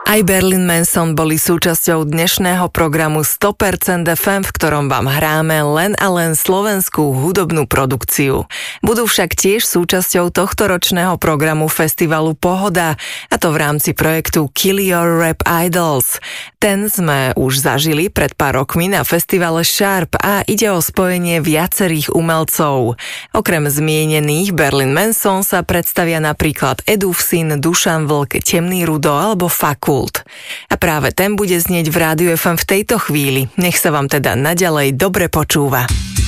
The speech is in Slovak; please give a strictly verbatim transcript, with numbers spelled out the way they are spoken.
Aj Berlin Manson boli súčasťou dnešného programu sto percent ef em, v ktorom vám hráme len a len slovenskú hudobnú produkciu. Budú však tiež súčasťou tohtoročného programu festivalu Pohoda, a to v rámci projektu Kill Your Rap Idols. Ten sme už zažili pred pár rokmi na festivale Sharp a ide o spojenie viacerých umelcov. Okrem zmienených Berlin Manson sa predstavia napríklad Edův syn, Dušan Vlk, Temný Rudo alebo Fakult. A práve ten bude znieť v Rádiu ef em v tejto chvíli. Nech sa vám teda naďalej dobre počúva.